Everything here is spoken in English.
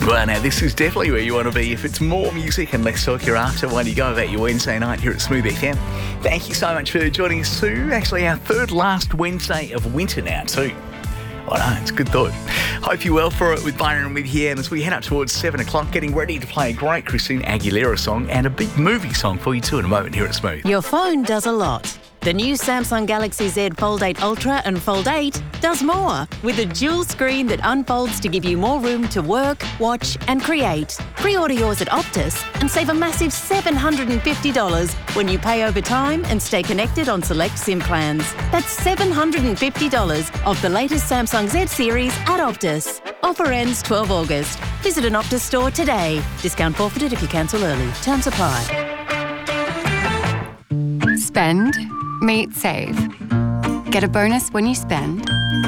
Well, now, this is definitely where you want to be. If it's more music and less talk you're after when you go about your Wednesday night here at Smooth FM. Thank you so much for joining us too. Actually, our third last Wednesday of winter now too. I know, it's a good thought. Hope you're well for it with Byron and with here. And as we head up towards 7 o'clock, getting ready to play a great Christina Aguilera song and a big movie song for you too in a moment here at Smooth. Your phone does a lot. The new Samsung Galaxy Z Fold 8 Ultra and Fold 8 does more, with a dual screen that unfolds to give you more room to work, watch and create. Pre-order yours at Optus and save a massive $750 when you pay over time and stay connected on select SIM plans. That's $750 of the latest Samsung Z series at Optus. Offer ends 12 August. Visit an Optus store today. Discount forfeited if you cancel early. Terms apply. Spend, meet, save. Get a bonus when you spend.